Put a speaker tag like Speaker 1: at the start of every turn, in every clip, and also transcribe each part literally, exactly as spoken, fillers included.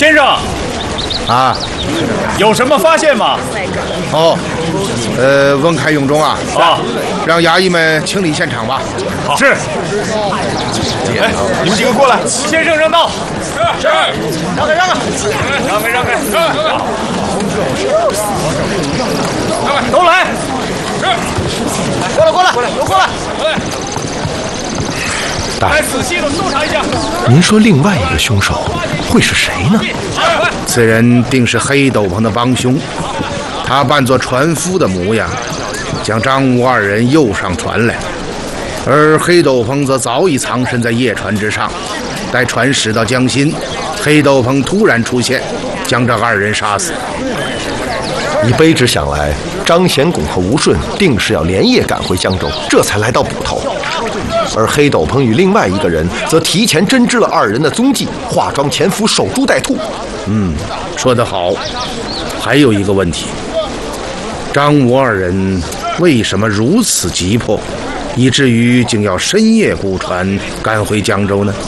Speaker 1: 先生，
Speaker 2: 啊，
Speaker 1: 有什么发现吗？
Speaker 2: 哦，呃，文开用中啊，
Speaker 1: 啊，
Speaker 2: 让衙役们清理现场吧。
Speaker 1: 好，是。哎，你们几个过来，先生让道。是。让开，让开，让开，让开，让开。都来。是。过来，过来，过来，都过来。过来。来，仔细的搜查一下。
Speaker 3: 您说另外一个凶手会是谁呢？
Speaker 2: 此人定是黑斗篷的帮凶，他扮作船夫的模样，将张武二人诱上船来，而黑斗篷则早已藏身在夜船之上。待船驶到江心，黑斗篷突然出现，将这二人杀死。
Speaker 3: 以卑职想来，张显拱和吴顺定是要连夜赶回江州，这才来到捕头。而黑斗篷与另外一个人则提前侦知了二人的踪迹，化妆潜伏，守株待兔。
Speaker 2: 嗯，说得好。还有一个问题，张武二人为什么如此急迫，以至于竟要深夜雇船赶回江州呢？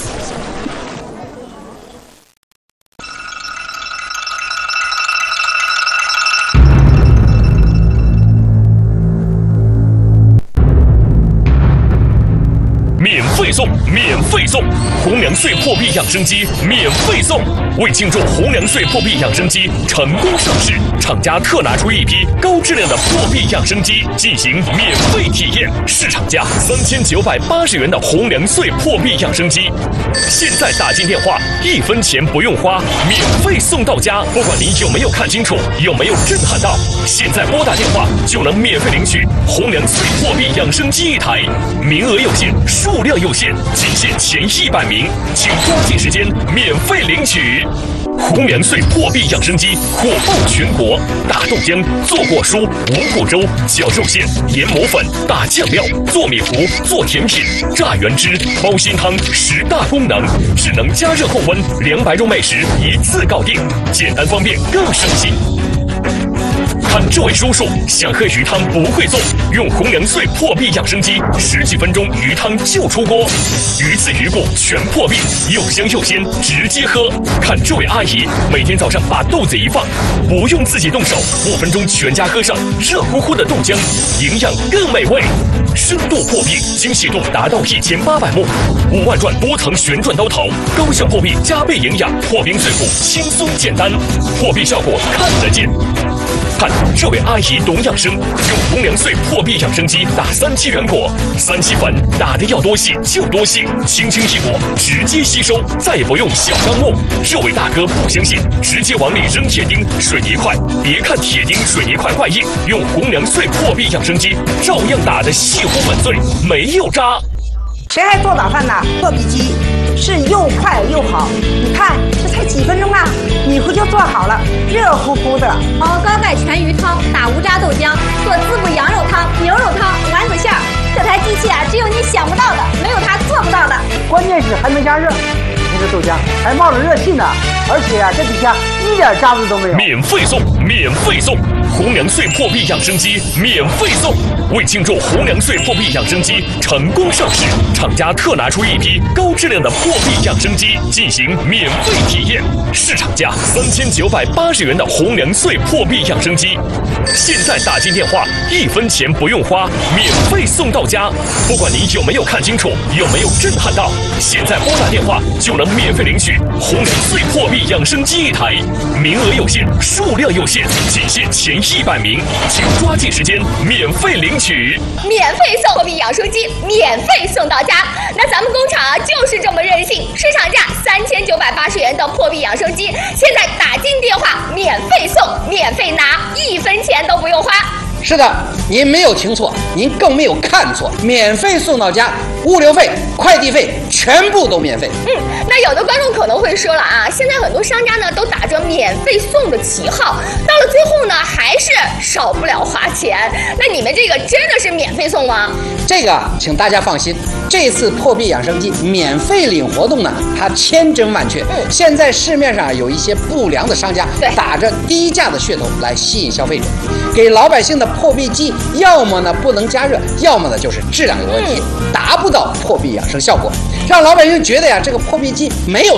Speaker 4: 免费送，免费送！红娘穗破壁养生机免费送！为庆祝红娘穗破壁养生机成功上市，厂家特拿出一批高质量的破壁养生机进行免费体验，市场价三千九百八十元的红娘穗破壁养生机，现在打进电话，一分钱不用花，免费送到家。不管你有没有看清楚，有没有震撼到，现在拨打电话就能免费领取红娘穗破壁养生机一台，名额有限，数量有限，仅限前一百名，请抓紧时间免费领取。红娘穗破壁养生机火爆全国，打豆浆、做果蔬、五谷粥、绞肉馅、研磨粉、打酱料、做米糊、做甜品、榨原汁、煲鲜汤，十大功能，智能加热控温，两百种美食一次搞定，简单方便更省心。看这位叔叔想喝鱼汤不会做，用红娘穗破壁养生机，十几分钟鱼汤就出锅，鱼刺鱼骨全破壁，又香又鲜，直接喝。看这位阿姨每天早上把豆子一放，不用自己动手，五分钟全家喝上热乎乎的豆浆，营养更美味。深度破壁，精细度达到一千八百目，五万转多层旋转刀头，高效破壁加倍营养，破冰碎骨轻松简单，破壁效果看得见。看这位阿姨懂养生，用红娘穗破壁养生机打三七原果，三七粉打的要多细就多细，轻轻一裹直接吸收，再也不用小钢木。这位大哥不相信，直接往里扔铁钉、水泥块，别看铁钉、水泥块怪硬，用红娘穗破壁养生机照样打得细乎粉碎，没有渣。
Speaker 5: 谁还做早饭呢？破壁机是又快又好，你看这才几分钟啊，米糊就做好了，热乎乎的。
Speaker 6: 熬高钙全鱼汤，打无渣豆浆，做滋补羊肉汤、牛肉汤、丸子馅儿。这台机器啊，只有你想不到的，没有它做不到的。
Speaker 7: 关键是还能加热，你这豆浆还冒着热气呢，而且啊，这底下一点渣子都没有。
Speaker 4: 免费送，免费送！红娘穗破壁养生机免费送！为庆祝红娘穗破壁养生机成功上市，厂家特拿出一批高质量的破壁养生机进行免费体验，市场价三千九百八十元的红娘穗破壁养生机，现在打进电话，一分钱不用花，免费送到家。不管你有没有看清楚，有没有震撼到，现在拨打电话就能免费领取红娘穗破壁养生机一台，名额有限，数量有限，仅限前一百名，请抓紧时间免费领取。
Speaker 6: 免费送破壁养生机，免费送到家。那咱们工厂啊就是这么任性，市场价三千九百八十元的破壁养生机，现在打进电话免费送，免费拿，一分钱都不用花。
Speaker 7: 是的，您没有听错，您更没有看错，免费送到家，物流费、快递费全部都免费。
Speaker 6: 嗯，那有的观众可能会说了啊，现在很多商家呢都打着免费送的旗号，到了最后呢还是少不了花钱。那你们这个真的是免费送吗？
Speaker 7: 这个请大家放心，这次破壁养生机免费领活动呢，它千真万确。嗯，现在市面上有一些不良的商家打着低价的噱头来吸引消费者，给老百姓的破壁机要么呢不能加热，要么呢就是质量有问题，达不到破壁养生效果，让老百姓觉得呀这个破壁机没有